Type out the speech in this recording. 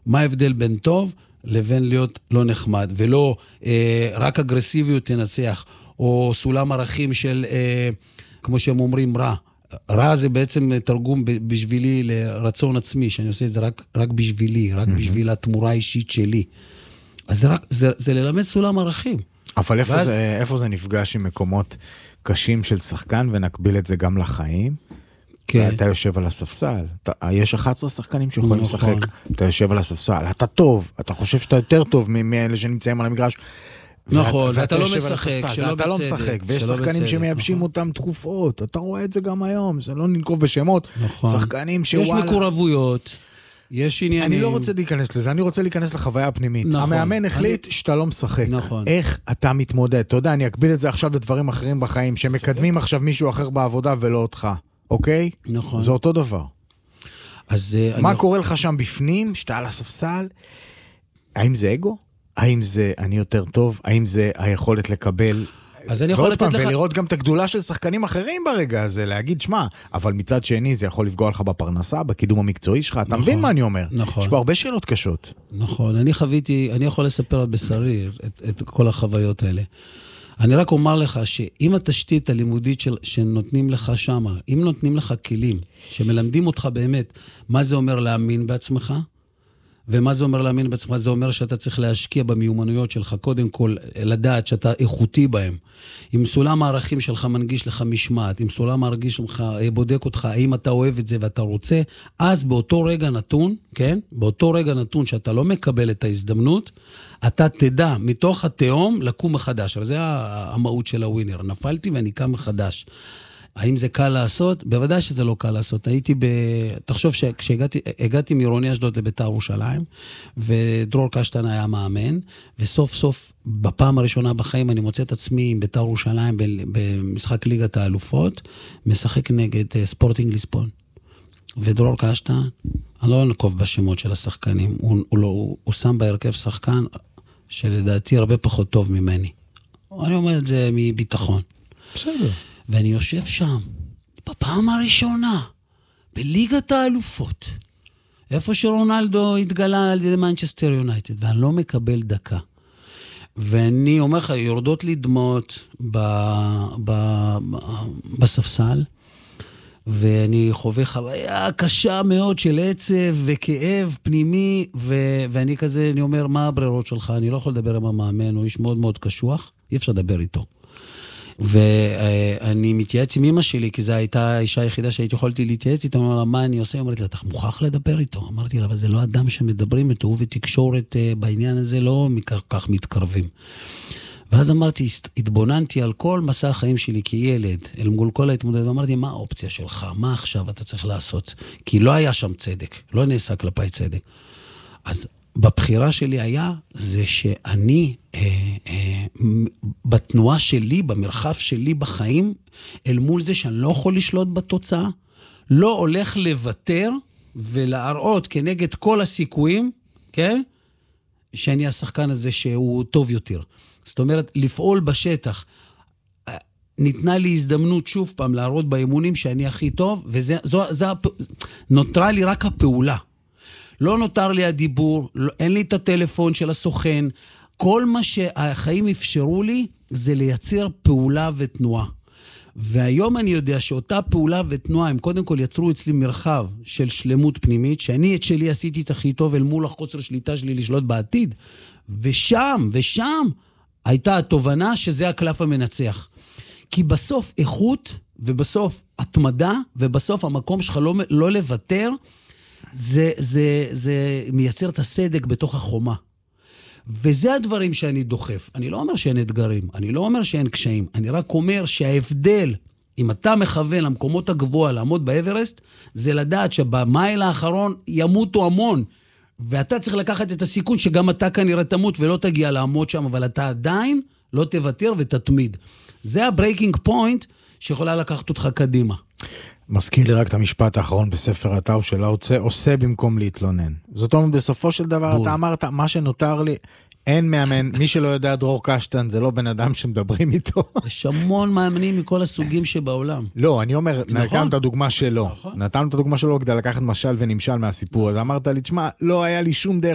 מה ההבדל בין טוב לבין להיות לא נחמד, ולא רק אגרסיביות תנצח, או סולם ערכים של, כמו שהם אומרים, רע. רע זה בעצם תרגום בשבילי לרצון עצמי, שאני עושה את זה רק בשבילי, רק בשביל התמורה האישית שלי. אז זה ללמד סולם ערכים. אבל איפה זה נפגש עם מקומות קשים של שחקן, ונקביל את זה גם לחיים? כן. אתה יושב על הספסל, יש 11 שחקנים שיכולים לשחק, אתה יושב על הספסל, אתה טוב, אתה חושב שאתה יותר טוב מאלה שנמצאים על המגרש, נכון, ואתה לא משחק, ואתה לא משחק, ויש שחקנים שמייבשים אותם תקופות, אתה רואה את זה גם היום, זה לא ננקוב בשמות, שחקנים שוואלה. יש מקורבויות, יש עניינים. אני לא רוצה להיכנס לזה, אני רוצה להיכנס לחוויה הפנימית. המאמן החליט שאתה לא משחק. איך אתה מתמודד? אתה יודע, אני אקביל את זה עכשיו לדברים אחרים בחיים, שמקדמים עכשיו מישהו אחר בעבודה ולא אותך. אוקיי? נכון. זה אותו דבר. מה קורה לך שם בפנים, שאתה על הספסל? האם זה אגו? האם זה אני יותר טוב? האם זה היכולת לקבל? אז אני יכול לתת לך... ולראות גם את הגדולה של שחקנים אחרים ברגע הזה, להגיד, שמה, אבל מצד שני זה יכול לפגוע לך בפרנסה, בקידום המקצועי שלך, אתה מבין מה אני אומר? נכון. יש פה הרבה שאלות קשות. נכון, אני יכול לספר על בשרי את כל החוויות האלה. אני רק אומר לך שאם התשתית הלימודית שנותנים לך שם, אם נותנים לך כלים שמלמדים אותך באמת מה זה אומר להאמין בעצמך, ומה זה אומר להאמין בעצמך, זה אומר שאתה צריך להשקיע במיומנויות שלך, קודם כל לדעת שאתה איכותי בהם. אם סולם הערכים שלך מנגיש לך משמעת, אם סולם הערכים שלך בודק אותך, האם אתה אוהב את זה ואתה רוצה, אז באותו רגע נתון, כן? באותו רגע נתון שאתה לא מקבל את ההזדמנות, אתה תדע מתוך התהום לקום מחדש. זה המהות של הווינר. נפלתי ואני קם מחדש. האם זה קל לעשות? בוודאי שזה לא קל לעשות. תחשוב שכשהגעתי מעירוני אשדוד לבית"ר ירושלים, ודרור קשטן היה מאמן, וסוף סוף, בפעם הראשונה בחיים, אני מוצא את עצמי עם בית"ר ירושלים, במשחק ליגת האלופות, משחק נגד ספורטינג ליסבון. ודרור קשטן, אני לא נקוב בשמות של השחקנים, הוא שם בהרכב שחקן, שלדעתי הרבה פחות טוב ממני. אני אומר את זה מביטחון. בסדר. ואני יושב שם, בפעם הראשונה, בליגת האלופות, איפה שרונלדו התגלה על ידי מנצ'סטר יונייטד, ואני לא מקבל דקה. ואני אומר לך, יורדות לי דמעות בספסל, ואני חווה חוויה קשה מאוד של עצב וכאב פנימי, ואני כזה, אני אומר, מה הברירות שלך? אני לא יכול לדבר עם המאמן, הוא איש מאוד מאוד קשוח, אי אפשר לדבר איתו. ואני מתייעץ עם אמא שלי, כי זו הייתה האישה היחידה שהייתי יכולתי להתייעץ איתה, אמרה לה, מה אני עושה? אמרתי לה, אתה מוכרח לדבר איתו. אמרתי לה, אבל זה לא אדם שמדברים איתו, הוא ותקשורת בעניין הזה לא כך מתקרבים. ואז אמרתי, התבוננתי על כל מסע החיים שלי כילד, אל מול כל ההתמודדות, ואמרתי, מה האופציה שלך? מה עכשיו אתה צריך לעשות? כי לא היה שם צדק, לא נעשה כלפי צדק. אז בבחירה שלי היה, זה שאני, בתנועה שלי, במרחב שלי בחיים, אל מול זה שאני לא יכול לשלוט בתוצאה, לא הולך לוותר ולהראות כנגד כל הסיכויים, כן? שאני השחקן הזה שהוא טוב יותר. זאת אומרת, לפעול בשטח. ניתנה לי הזדמנות שוב פעם להראות באימונים שאני הכי טוב, נותרה לי רק הפעולה. לא נותר לי הדיבור, אין לי את הטלפון של הסוכן. כל מה שהחיים אפשרו לי זה לייצר פעולה ותנועה. והיום אני יודע שאותה פעולה ותנועה, הם קודם כל יצרו אצלי מרחב של שלמות פנימית, שאני את שלי עשיתי את הכי טוב אל מול החוסר שליטה שלי לשלוט בעתיד. ושם הייתה התובנה שזה הקלף המנצח. כי בסוף איכות, ובסוף התמדה, ובסוף המקום שלך לא לוותר, זה מייצר את הסדק בתוך החומה. וזה הדברים שאני דוחף. אני לא אומר שאין אתגרים, אני לא אומר שאין קשיים, אני רק אומר שההבדל, אם אתה מכוון למקומות הגבוה לעמוד באברסט, זה לדעת שבמייל האחרון ימותו המון, ואתה צריך לקחת את הסיכון שגם אתה כנראה תמות ולא תגיע לעמוד שם, אבל אתה עדיין לא תוותר ותתמיד. זה הברייקינג פוינט שיכולה לקחת אותך קדימה. מזכיר לי רק את המשפט האחרון בספר התאו שלה, עושה במקום להתלונן. זאת אומרת, בסופו של דבר אתה אמרת, מה שנותר לי, אין מאמן, מי שלא יודע דרור קשטן, זה לא בן אדם שמדברים איתו. יש המון מאמנים מכל הסוגים שבעולם. לא, אני אומר, נתנו את הדוגמה שלו. נתנו את הדוגמה שלו כדי לקחת משל ונמשל מהסיפור הזה. אמרת לי, תשמע, לא היה לי שום דרך